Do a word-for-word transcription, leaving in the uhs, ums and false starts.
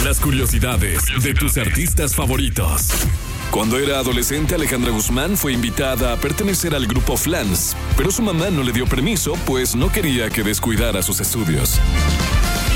Las curiosidades de tus artistas favoritos. Cuando era adolescente, Alejandra Guzmán fue invitada a pertenecer al grupo Flans, pero su mamá no le dio permiso, pues no quería que descuidara sus estudios.